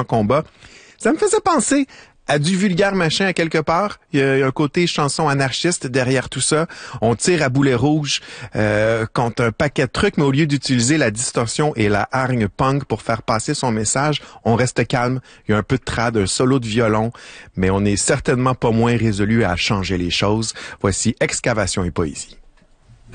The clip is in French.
grands combats. Ça me faisait penser à du vulgaire machin à quelque part. Il y a un côté chanson anarchiste derrière tout ça. On tire à boulet rouge contre un paquet de trucs, mais au lieu d'utiliser la distorsion et la hargne punk pour faire passer son message, on reste calme. Il y a un peu de trad, un solo de violon, mais on n'est certainement pas moins résolu à changer les choses. Voici Excavation et Poésie.